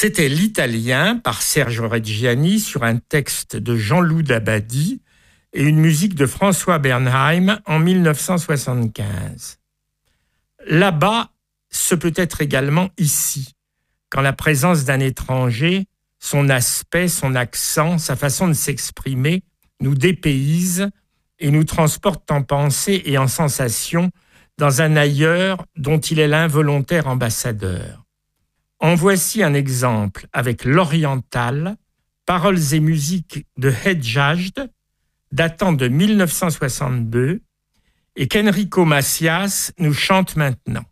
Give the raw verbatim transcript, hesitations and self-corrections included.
C'était l'Italien par Sergio Reggiani sur un texte de Jean-Loup Dabadi et une musique de François Bernheim en dix-neuf cent soixante-quinze. Là-bas, ce peut être également ici, quand la présence d'un étranger, son aspect, son accent, sa façon de s'exprimer nous dépayse et nous transporte en pensée et en sensation dans un ailleurs dont il est l'involontaire ambassadeur. En voici un exemple avec l'Oriental, paroles et musique de Hedjajd, datant de dix-neuf cent soixante-deux, et qu'Enrico Macias nous chante maintenant.